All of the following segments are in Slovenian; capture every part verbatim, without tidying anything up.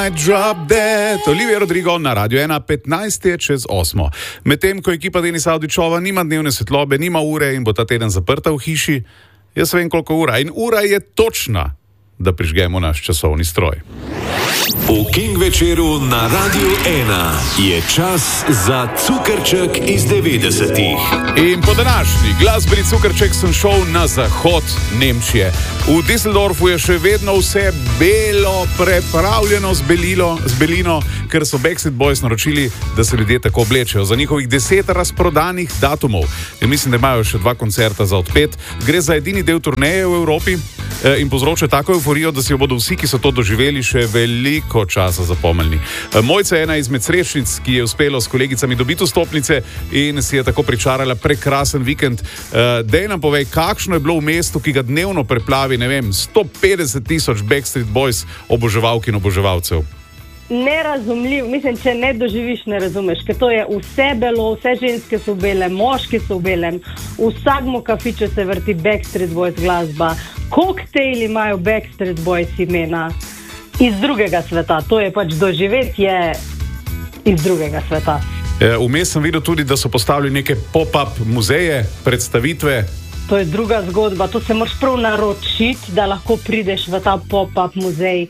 Drop Dead, Olivia Rodrigo na Radio ena, petnajst je čez osmo. Medtem ko ekipa Denisa Avdićova nima dnevne svetlobe, nima ure in bo ta teden zaprta v hiši, jaz vem koliko ura. In ura je točna, da prižgemo naš časovni stroj. V King večeru na Radio ena je čas za cukrček iz devetdesetih. In po današnji glasbeni cukrček sem šel na zahod Nemčije. V Düsseldorfu je še vedno vse belo, prepravljeno z, belilo, z belino, ker so Backstreet Boys naročili, da se ljudje tako oblečejo za njihovih deset razprodanih datumov. In mislim, da imajo še dva koncerta za odpet. Gre za edini del turneje v Evropi in povzroča tako euforijo, da si jo bodo vsi, ki so to doživeli, še veliko časa zapomnili. Mojca je ena izmed srečnic, ki je uspelo s kolegicami dobiti vstopnice in si je tako pričarala prekrasen vikend. Dej nam povej, kakšno je bilo v mestu, ki ga dnevno preplavi, ne vem, sto petdeset tisoč Backstreet Boys oboževalk in oboževalcev. Nerazumljiv, mislim, če ne doživiš, ne razumeš, ker to je vse belo, vse ženske so bele, moški so v belem, v vsakmu kafiču se vrti Backstreet Boys glasba, koktejli imajo Backstreet Boys imena iz drugega sveta, to je pač doživetje iz drugega sveta. Vmes sem videl tudi, da so postavili neke pop-up muzeje, predstavitve. To je druga zgodba, to se moraš prav naročiti, da lahko prideš v ta pop-up muzej.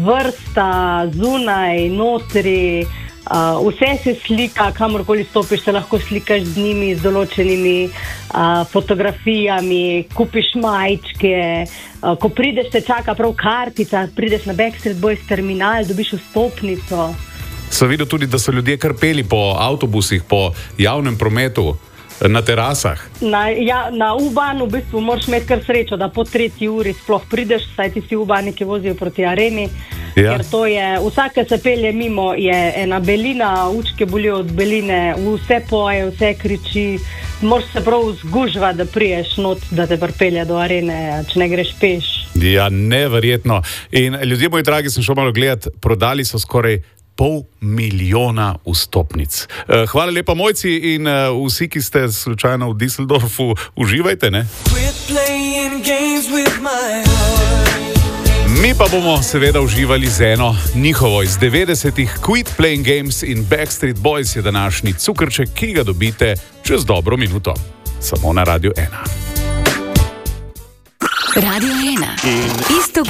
Vrsta, zunaj, notri, uh, vse se slika, kamorkoli stopiš, se lahko slikaš z njimi, z določenimi uh, fotografijami, kupiš majčke, uh, ko prideš te čaka prav kartica, prideš na Backstreet Boys terminal, dobiš vstopnico. Sem videl tudi, da so ljudje kar peli po avtobusih, po javnem prometu. Na terasah? Na, ja, na U-Bahn v bistvu moraš imeti kar srečo, da po tretji uri sploh prideš, saj ti si U-Bahni, ki vozijo proti areni. Ja. Ker to je, vsake se pelje mimo, je ena belina, učke bolijo od beline, vse poje, vse kriči. Moraš se prav zgužvati, da priješ not, da te pripelje do arene, če ne greš peš. Ja, neverjetno. In ljudje moji dragi, sem šel malo gledati, prodali so skoraj pol milijona vstopnic. Hvala lepa Mojci in vsi, ki ste slučajno v Düsseldorfu, uživajte, ne? Mi pa bomo seveda uživali z eno njihovo iz devetdesetih. Quit Playing Games in Backstreet Boys je današnji cukrček, ki ga dobite čez dobro minuto. Samo na Radio ena. Radio ena. In isto